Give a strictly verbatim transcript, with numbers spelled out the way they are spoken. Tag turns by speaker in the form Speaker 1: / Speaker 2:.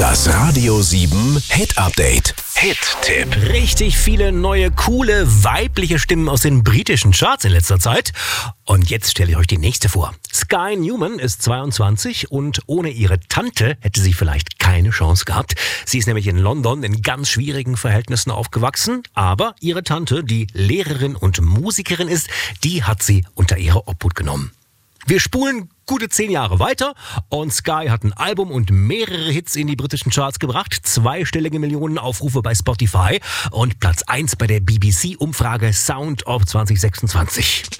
Speaker 1: Das Radio sieben Hit Update. Hit-Tipp.
Speaker 2: Richtig viele neue, coole, weibliche Stimmen aus den britischen Charts in letzter Zeit. Und jetzt stelle ich euch die nächste vor. Sky Newman ist zweiundzwanzig und ohne ihre Tante hätte sie vielleicht keine Chance gehabt. Sie ist nämlich in London in ganz schwierigen Verhältnissen aufgewachsen. Aber ihre Tante, die Lehrerin und Musikerin ist, die hat sie unter ihre Obhut genommen. Wir spulen gute zehn Jahre weiter und Sky hat ein Album und mehrere Hits in die britischen Charts gebracht, zweistellige Millionen Aufrufe bei Spotify und Platz eins bei der B B C-Umfrage Sound of zwanzig sechsundzwanzig.